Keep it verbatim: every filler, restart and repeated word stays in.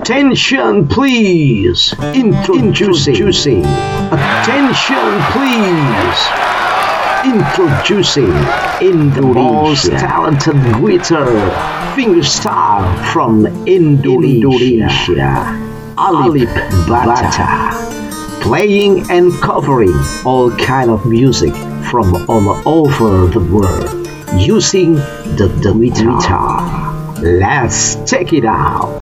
Attention please. Introducing. Introducing. Attention please. Introducing the most talented guitar fingerstyle from Indonesia, Alip Bata, playing and covering all kind of music from all over the world using the, the guitar. Let's check it out.